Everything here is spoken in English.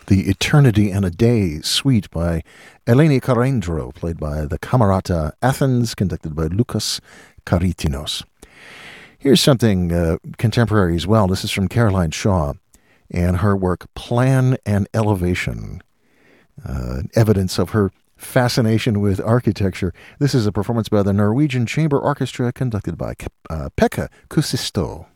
The Eternity in a Day suite by Eleni Karendro, played by the Camerata Athens, conducted by Lucas Karitinos. Here's something contemporary as well. This is from Caroline Shaw and her work Plan and Elevation, evidence of her fascination with architecture. This is a performance by the Norwegian Chamber Orchestra, conducted by Pekka Kuusisto.